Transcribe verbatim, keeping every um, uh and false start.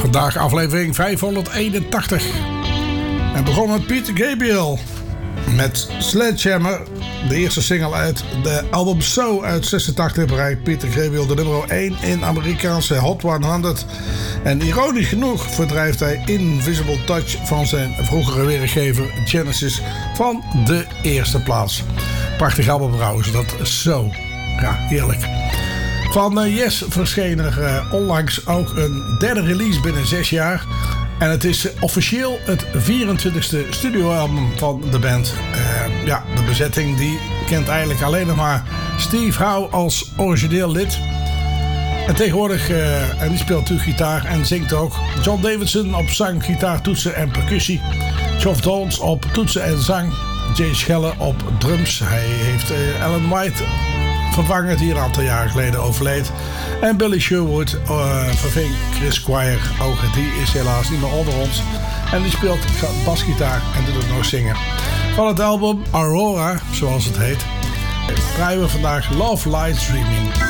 Vandaag aflevering vijfhonderdeenentachtig. En begon met Peter Gabriel met Sledgehammer. De eerste single uit de album So uit zesentachtig bereikt Peter Gabriel de nummer één in Amerikaanse Hot honderd. En ironisch genoeg verdrijft hij Invisible Touch van zijn vroegere weergever Genesis van de eerste plaats. Prachtig album trouwens, dat So. Ja, heerlijk. Van uh, Yes verscheen er uh, onlangs ook een derde release binnen zes jaar. En het is uh, officieel het vierentwintigste studioalbum van de band. Uh, ja, de bezetting die kent eigenlijk alleen nog maar Steve Howe als origineel lid. En tegenwoordig, uh, en die speelt natuurlijk gitaar en zingt ook. John Davidson op zang, gitaar, toetsen en percussie. Geoff Downes op toetsen en zang. Jay Schelle op drums. Hij heeft uh, Alan White vervangen die een aantal jaren geleden overleed. En Billy Sherwood uh, verving Chris Squire. Ook die is helaas niet meer onder ons. En die speelt basgitaar en doet ook nog zingen. Van het album Aurora, zoals het heet, draaien we vandaag Love Lies Dreaming.